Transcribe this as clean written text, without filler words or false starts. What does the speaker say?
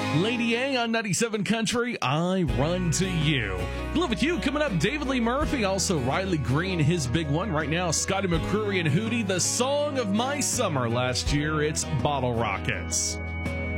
Lady A on 97 Country, I Run to You. Love with you. Coming up, David Lee Murphy, also Riley Green, his big one. Right now, Scotty McCreery and Hootie, the song of my summer last year. It's Bottle Rockets.